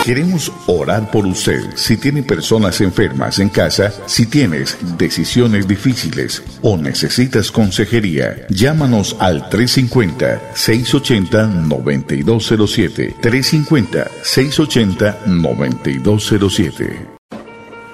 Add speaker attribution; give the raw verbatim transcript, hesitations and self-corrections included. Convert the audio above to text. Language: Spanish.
Speaker 1: Queremos orar por usted. Si tiene personas enfermas en casa, si tienes decisiones difíciles o necesitas consejería, llámanos al tres cinco cero, seis ocho cero, nueve dos cero siete. tres cinco cero, seis ocho cero, nueve dos cero siete.